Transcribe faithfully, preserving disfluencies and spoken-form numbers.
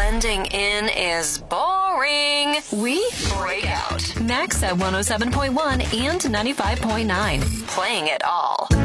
blending in is boring. We break out. Max at one oh seven point one and ninety-five point nine. Playing it all.